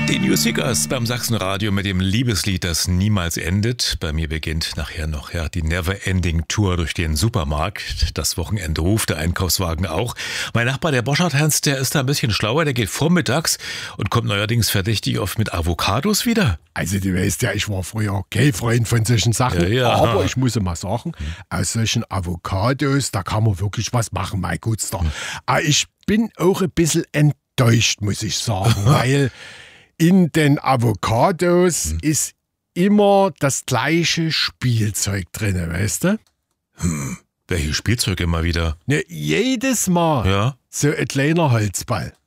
Die New Seekers beim Sachsenradio mit dem Liebeslied, das niemals endet. Bei mir beginnt nachher noch die Never-Ending Tour durch den Supermarkt. Das Wochenende ruft, der Einkaufswagen auch. Mein Nachbar, der Boschart-Hans, der ist da ein bisschen schlauer. Der geht vormittags und kommt neuerdings verdächtig oft mit Avocados wieder. Also du weißt ja, ich war früher kein Freund von solchen Sachen. Ja. Aber ich muss mal sagen, aus solchen Avocados, da kann man wirklich was machen, mein Gutster. Aber ich bin auch ein bisschen enttäuscht, muss ich sagen, weil in den Avocados ist immer das gleiche Spielzeug drin, weißt du? Welches Spielzeug immer wieder? Ne, jedes Mal Ja. so ein kleiner Holzball.